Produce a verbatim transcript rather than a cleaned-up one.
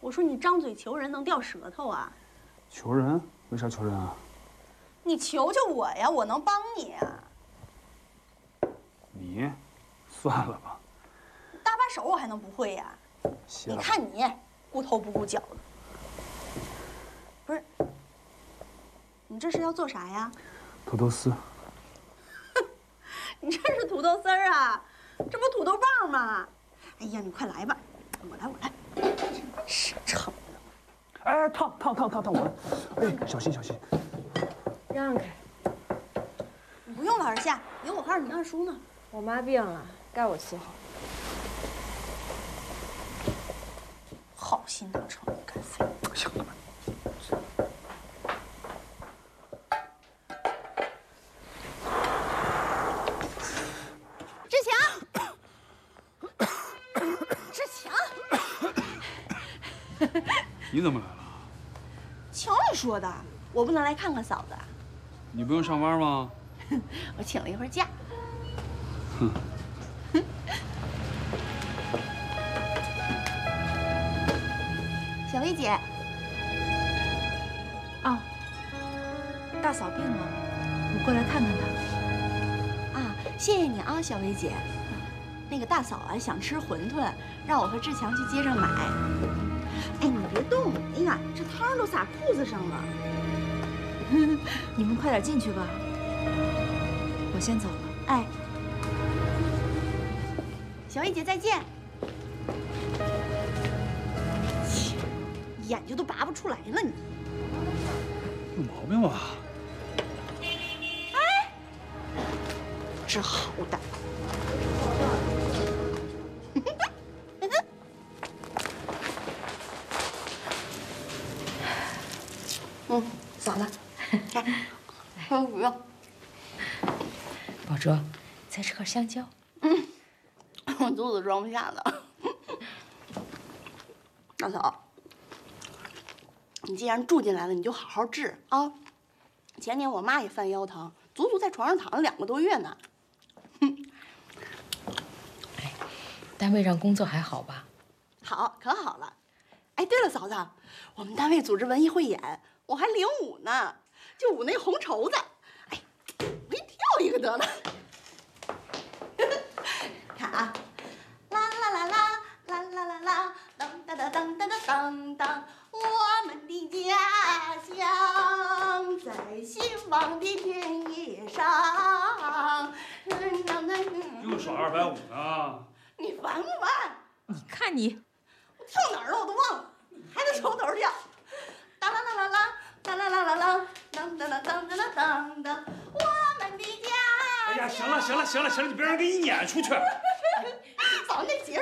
我说你张嘴求人能掉舌头啊？ 求人？为啥求人啊？ 你求求我呀，我能帮你啊。 你，算了吧。 搭把手我还能不会呀？你看你，顾头不顾脚的。不是，你这是要做啥呀？ 土豆丝。 你这是土豆丝儿啊？这不土豆棒吗？哎呀，你快来吧，我来我来。真是撑的。 哎，烫烫烫烫烫我！哎，小心小心。 让开。 不用了，二夏，有我还有你二叔呢。 我妈病了，该我伺候。 好心当成你干废。 行了吧。 志强，志强， 你怎么来了？ 瞧你说的，我不能来看看嫂子。 你不用上班吗？ 我请了一会儿假。 哼。 小薇姐。 哦，大嫂病了，我过来看看她。 啊，谢谢你啊，小薇姐。那个大嫂啊想吃馄饨，让我和志强去街上买。哎，你别动！哎呀，这汤都洒裤子上了。 你们快点进去吧，我先走了。 哎，小薇姐再见。切，眼睛都拔不出来了你。 有毛病吧？ 哎，知好歹。嗯，嫂子，来，嗯，不用。 宝珠，再吃块香蕉。 嗯，我肚子装不下了。大嫂，你既然住进来了，你就好好治啊。前年我妈也犯腰疼，足足在床上躺了两个多月呢。哼。 哎，单位上工作还好吧？ 好，可好了。哎，对了，嫂子，我们单位组织文艺汇演，我还领舞呢，就舞那红绸子。哎，我给你跳一个得了。看啊，啦啦啦啦啦啦啦啦，当当当当当当当，我们的家乡在兴旺的田野上。 又耍二百五呢？ 你烦不烦？ 你看你， 我跳哪儿了我都忘了，还得从头跳。当啦啦啦啦，当啦啦啦啦，当当当当当当当，我们的家乡。 哎呀，行了行了行了行了，你别让人给你撵出去。 嫂子那节